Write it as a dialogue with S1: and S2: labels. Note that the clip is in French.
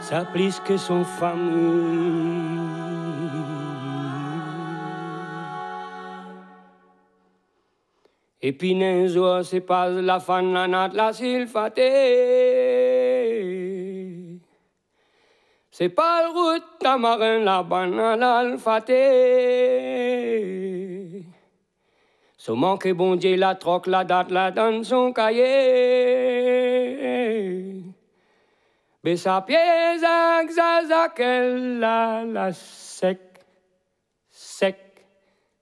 S1: ça plus que son famille. Et puis n'enzo c'est pas la fan la nat la sulfate. C'est pas le route tamarin la banane l'alfate. Se manque bon Dieu la troque la date la dans son cahier. Besa pieza zazakel la sec.